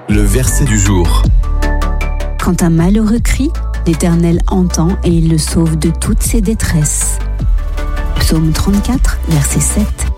Le verset du jour. Quand un malheureux crie, l'Éternel entend et il le sauve de toutes ses détresses. Psaume 34, verset 7.